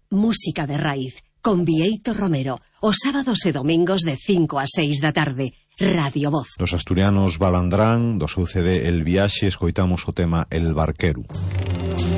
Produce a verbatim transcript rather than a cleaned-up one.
música de raíz, con Bieito Romero, os sábados e domingos de cinco a seis da tarde. Radio Voz. Los asturianos Balandrán, do seu C D El Viaxe, escoitamos o tema El Barquero.